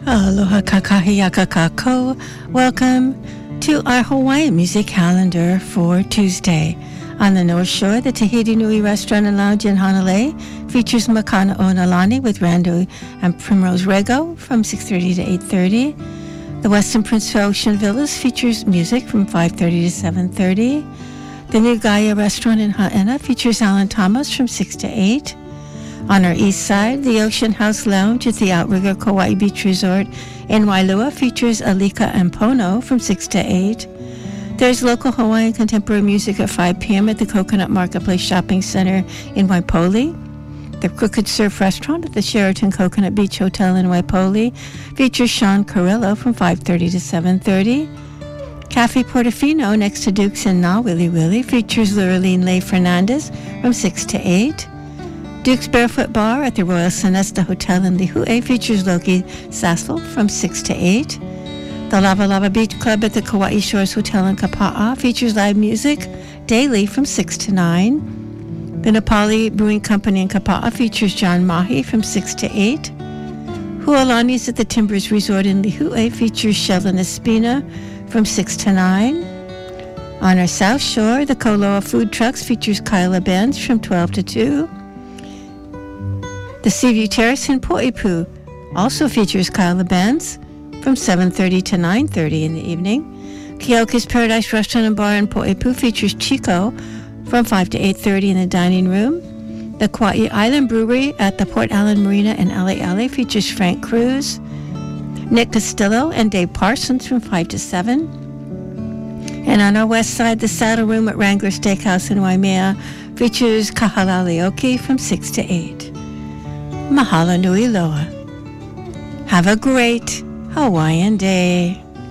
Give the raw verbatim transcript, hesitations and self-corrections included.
Aloha kakahiaka kako. Welcome to our Hawaiian music calendar for Tuesday. On the North Shore, the Tahiti Nui Restaurant and Lounge in Hanalei features Makana Onalani with Rando and Primrose Rego from six thirty to eight thirty. The Westin Prince Ocean Villas features music from five thirty to seven thirty. The New Gaia Restaurant in Ha'ena features Alan Thomas from six to eight. On our east side, the Ocean House Lounge at the Outrigger Kauai Beach Resort in Wailua features Alika and Pono from six to eight. There's local Hawaiian contemporary music at five p.m. at the Coconut Marketplace Shopping Center in Waipoli. The Crooked Surf Restaurant at the Sheraton Coconut Beach Hotel in Waipoli features Sean Carrillo from five thirty to seven thirty. Cafe Portofino next to Duke's in Na Willy Willy features Lurleen Leigh Fernandez from six to eight. Duke's Barefoot Bar at the Royal Sonesta Hotel in Lihue features Loki Sassel from six to eight. The Lava Lava Beach Club at the Kauai Shores Hotel in Kapa'a features live music daily from six to nine. The Nepali Brewing Company in Kapa'a features John Mahi from six to eight. Hualani's at the Timbers Resort in Lihue features Sheldon Espina from six to nine. On our South Shore, the Koloa Food Trucks features Kyla Benz from twelve to two. The Seaview Terrace in Poipu also features Kyla Benz from seven thirty to nine thirty in the evening. Keoki's Paradise Restaurant and Bar in Poipu features Chico from five to eight thirty in the dining room. The Kauai Island Brewery at the Port Allen Marina in Ale Ale features Frank Cruz, Nick Castillo, and Dave Parsons from five to seven. And on our west side, the Saddle Room at Wrangler Steakhouse in Waimea features Kahalalioki from six to eight. Mahalo nui loa. Have a great Hawaiian day.